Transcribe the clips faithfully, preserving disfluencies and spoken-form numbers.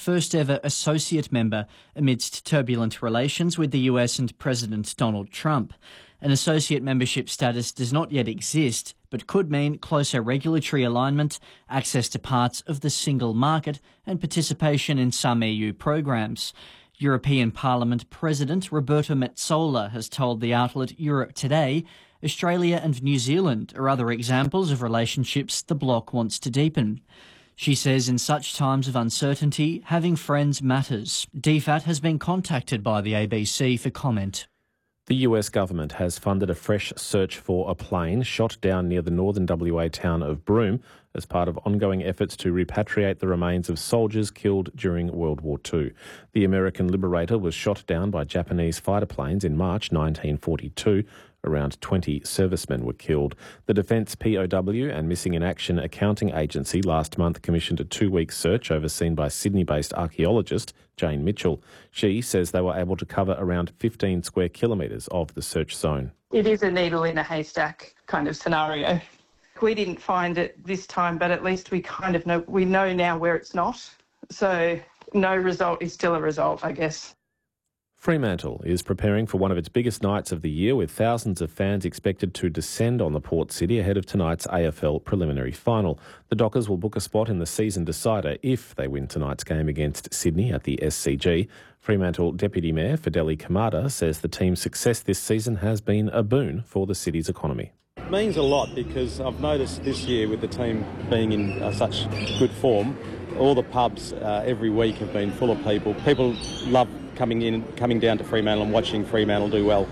first ever associate member amidst turbulent relations with the U S and President Donald Trump. An associate membership status does not yet exist, but could mean closer regulatory alignment, access to parts of the single market, and participation in some E U programs. European Parliament President Roberta Metsola has told the outlet Europe Today Australia and New Zealand are other examples of relationships the bloc wants to deepen. She says in such times of uncertainty, having friends matters. D FAT has been contacted by the A B C for comment. The U S government has funded a fresh search for a plane shot down near the northern W A town of Broome as part of ongoing efforts to repatriate the remains of soldiers killed during World War Two. The American Liberator was shot down by Japanese fighter planes in March nineteen forty-two. Around twenty servicemen were killed. The Defence P O W and Missing in Action Accounting Agency last month commissioned a two-week search overseen by Sydney-based archaeologist Jane Mitchell. She says they were able to cover around fifteen square kilometres of the search zone. It is a needle in a haystack kind of scenario. We didn't find it this time, but at least we kind of know, we know now where it's not. So no result is still a result, I guess. Fremantle is preparing for one of its biggest nights of the year, with thousands of fans expected to descend on the port city ahead of tonight's A F L preliminary final. The Dockers will book a spot in the season decider if they win tonight's game against Sydney at the S C G. Fremantle Deputy Mayor Fideli Kamada says the team's success this season has been a boon for the city's economy. It means a lot because I've noticed this year with the team being in uh, such good form, all the pubs uh, every week have been full of people. People love coming in, coming down to Fremantle and watching Fremantle do well.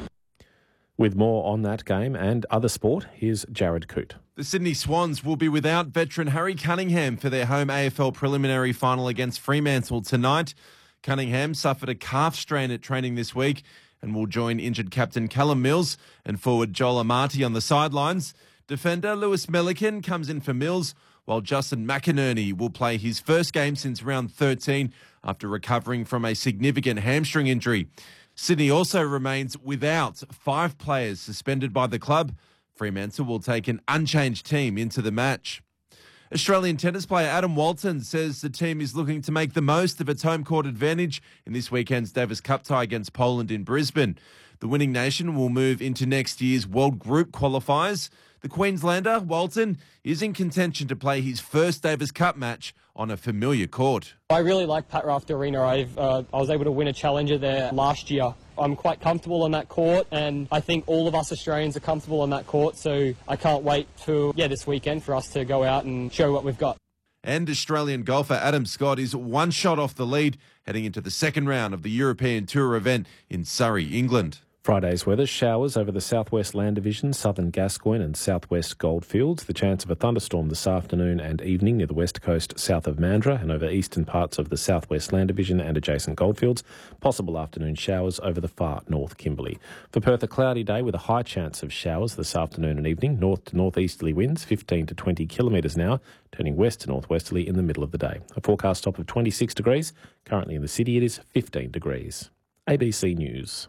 With more on that game and other sport, here's Jared Coote. The Sydney Swans will be without veteran Harry Cunningham for their home A F L preliminary final against Fremantle tonight. Cunningham suffered a calf strain at training this week and will join injured captain Callum Mills and forward Joel Amati on the sidelines. Defender Lewis Melican comes in for Mills, while Justin McInerney will play his first game since round thirteen after recovering from a significant hamstring injury. Sydney also remains without five players suspended by the club. Fremantle will take an unchanged team into the match. Australian tennis player Adam Walton says the team is looking to make the most of its home court advantage in this weekend's Davis Cup tie against Poland in Brisbane. The winning nation will move into next year's World Group qualifiers. The Queenslander, Walton, is in contention to play his first Davis Cup match on a familiar court. I really like Pat Raft Arena. I've, uh, I was able to win a challenger there last year. I'm quite comfortable on that court, and I think all of us Australians are comfortable on that court, so I can't wait for yeah this weekend for us to go out and show what we've got. And Australian golfer Adam Scott is one shot off the lead heading into the second round of the European Tour event in Surrey, England. Friday's weather: showers over the southwest Land Division, southern Gascoyne and southwest Goldfields. The chance of a thunderstorm this afternoon and evening near the west coast south of Mandurah and over eastern parts of the southwest Land Division and adjacent Goldfields. Possible afternoon showers over the far north Kimberley. For Perth, a cloudy day with a high chance of showers this afternoon and evening. North to northeasterly winds fifteen to twenty kilometres an hour, turning west to northwesterly in the middle of the day. A forecast top of twenty-six degrees. Currently in the city it is fifteen degrees. A B C News.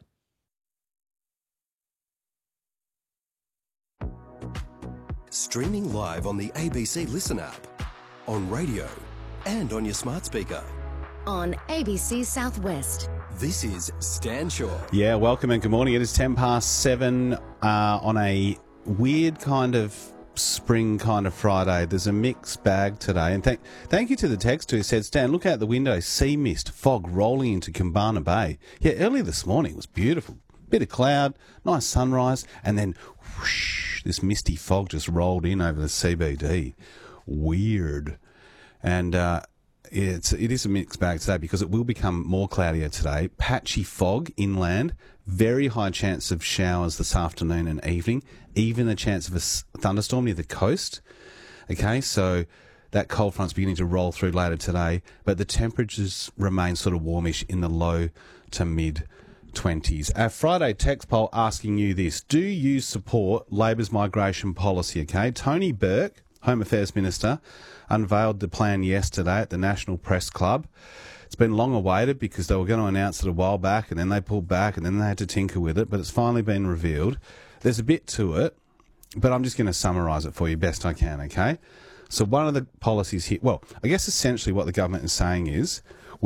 Streaming live on the A B C Listen app, on radio and on your smart speaker. On A B C Southwest. This is Stan Shaw. Yeah, welcome and good morning. It is ten past seven uh, on a weird kind of spring kind of Friday. There's a mixed bag today. And thank thank you to the text who said, Stan, look out the window, sea mist, fog rolling into Kumbana Bay. Yeah, early this morning it was beautiful. Bit of cloud, nice sunrise, and then whoosh, this misty fog just rolled in over the C B D. Weird. And uh, it's, it is a mixed bag today because it will become more cloudier today. Patchy fog inland, very high chance of showers this afternoon and evening, even a chance of a thunderstorm near the coast. Okay, so that cold front's beginning to roll through later today, but the temperatures remain sort of warmish in the low to mid twenties. Our Friday text poll asking you this: do you support Labor's migration policy? Okay, Tony Burke, Home Affairs Minister, unveiled the plan yesterday at the National Press Club. It's been long awaited because they were going to announce it a while back and then they pulled back and then they had to tinker with it, but it's finally been revealed. There's a bit to it, but I'm just going to summarise it for you best I can, okay? So one of the policies here, well, I guess essentially what the government is saying is